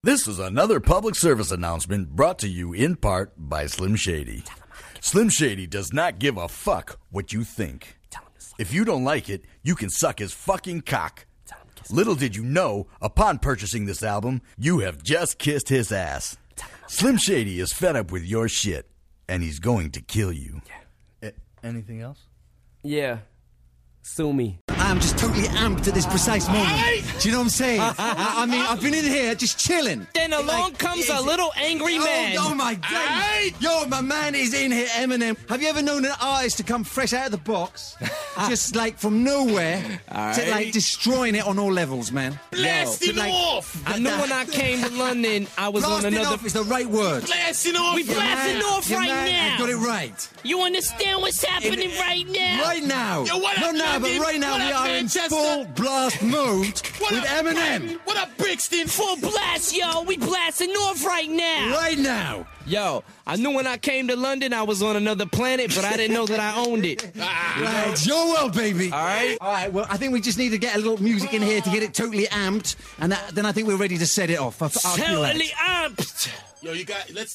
This is another public service announcement brought to you in part by Slim Shady. Slim Shady does not give a fuck what you think. If you don't like it, you can suck his fucking cock. Little did you know, upon purchasing this album, you have just kissed his ass. Slim Shady is fed up with your shit, and he's going to kill you. Anything else? Yeah. Sue me. I'm just totally amped at this precise moment. Do you know what I'm saying? I mean, I've been in here just chilling. Then along comes a little angry man. Oh my God. Yo, my man is in here, Eminem. Have you ever known an artist to come fresh out of the box, just like from nowhere, to like destroying it on all levels, man? Blasting off! I knew when I came to London, I was on Blasting another... off is the right word. Blasting off! We blasting off right now! I got it right. You understand what's happening right now? Right now. Yo, what up, Not now, but London? right now What we up, are in Manchester? full blast mode What with up, Eminem. What up, Brixton? Full blast, yo! We blasting off right now! Right now. Yo, I knew when I came to London I was on another planet, but I didn't know that I owned it. Right, it's your world, baby. All right? All right, well, I think we just need to get a little music in here to get it totally amped, and then I think we're ready to set it off. Totally amped! Yo, you got... Let's...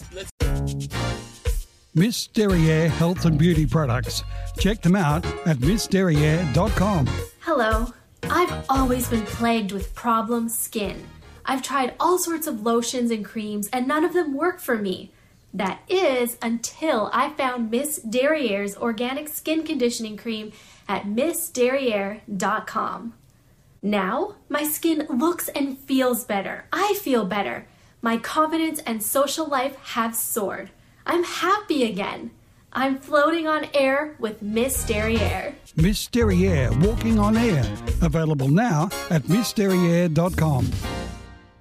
Miss Derriere Health and Beauty Products. Check them out at missderriere.com. Hello. I've always been plagued with problem skin. I've tried all sorts of lotions and creams, and none of them work for me. That is, until I found Miss Derriere's organic skin conditioning cream at missderriere.com. Now, my skin looks and feels better. I feel better. My confidence and social life have soared. I'm happy again. I'm floating on air with Miss Derriere. Miss Derriere Walking on Air. Available now at missderriere.com.